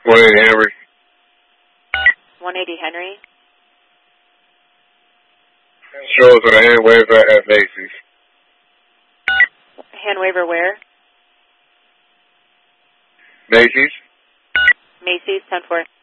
180 Henry. 180 Henry. Show us a hand waiver at Macy's. Hand waiver where? Macy's. Macy's, 10-4.